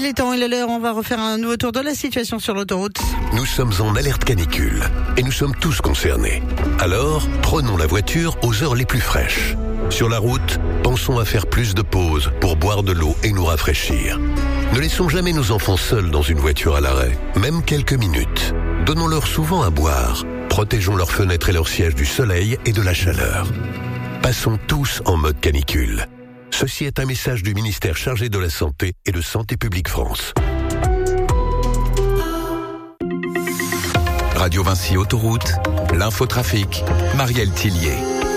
Il est temps, il est l'heure, on va refaire un nouveau tour de la situation sur l'autoroute. Nous sommes en alerte canicule et nous sommes tous concernés. Alors, prenons la voiture aux heures les plus fraîches. Sur la route, pensons à faire plus de pauses pour boire de l'eau et nous rafraîchir. Ne laissons jamais nos enfants seuls dans une voiture à l'arrêt, même quelques minutes. Donnons-leur souvent à boire. Protégeons leurs fenêtres et leurs sièges du soleil et de la chaleur. Passons tous en mode canicule. Ceci est un message du ministère chargé de la Santé et de Santé publique France. Radio Vinci Autoroute, l'infotrafic, Marielle Tillier.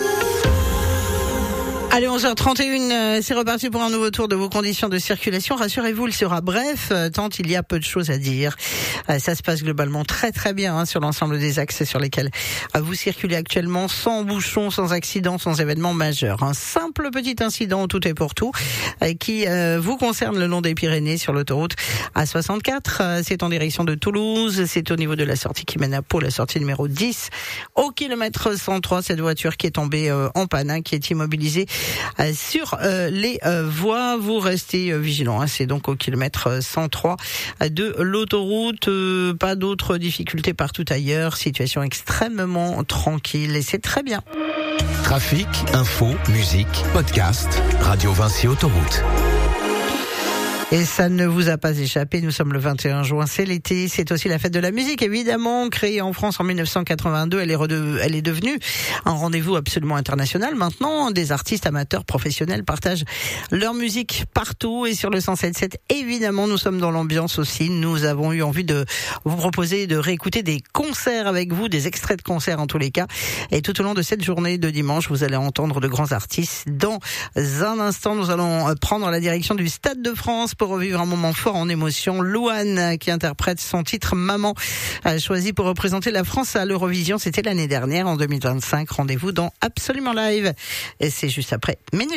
Allez, 11h31, c'est reparti pour un nouveau tour de vos conditions de circulation. Rassurez-vous, il sera bref, tant il y a peu de choses à dire. Ça se passe globalement très très bien sur l'ensemble des axes sur lesquels vous circulez actuellement, sans bouchons, sans accident, sans événement majeur. Un simple petit incident, tout est pour tout, qui vous concerne le long des Pyrénées sur l'autoroute A64. C'est en direction de Toulouse, c'est au niveau de la sortie qui mène à Pau, la sortie numéro 10, au kilomètre 103. Cette voiture qui est tombée en panne, qui est immobilisée sur les voies. Vous restez vigilants, c'est donc au kilomètre 103 de l'autoroute. Pas d'autres difficultés partout ailleurs, situation extrêmement tranquille et c'est très bien. Trafic, info, musique, podcast, Radio Vinci Autoroute. Et ça ne vous a pas échappé, nous sommes le 21 juin, c'est l'été, c'est aussi la fête de la musique, évidemment, créée en France en 1982, elle est devenue un rendez-vous absolument international. Maintenant, des artistes amateurs, professionnels partagent leur musique partout et sur le 107.7, évidemment, nous sommes dans l'ambiance aussi. Nous avons eu envie de vous proposer de réécouter des concerts avec vous, des extraits de concerts en tous les cas. Et tout au long de cette journée de dimanche, vous allez entendre de grands artistes. Dans un instant, nous allons prendre la direction du Stade de France pour revivre un moment fort en émotion. Louane, qui interprète son titre Maman, a choisi pour représenter la France à l'Eurovision. C'était l'année dernière, en 2025. Rendez-vous dans Absolument Live. Et c'est juste après Minute.